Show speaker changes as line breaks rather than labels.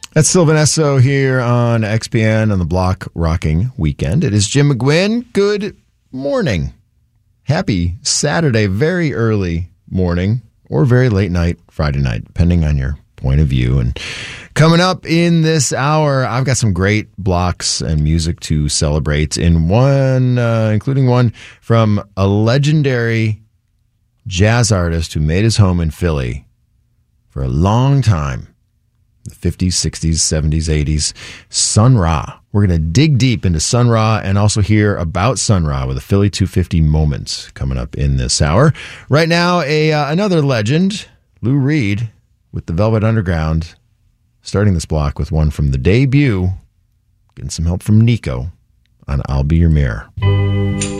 That's Sylvan Esso here on XPN on the Block Rocking Weekend. It is Jim McGuinn. Good morning. Happy Saturday, very early morning or very late night, Friday night, depending on your point of view. And coming up in this hour, I've got some great blocks and music to celebrate, including one from a legendary jazz artist who made his home in Philly for a long time. The 50s, 60s, 70s, 80s, Sun Ra. We're going to dig deep into Sun Ra and also hear about Sun Ra with a Philly 250 moment coming up in this hour. Right now, another legend, Lou Reed with the Velvet Underground, starting this block with one from the debut, getting some help from Nico on I'll Be Your Mirror.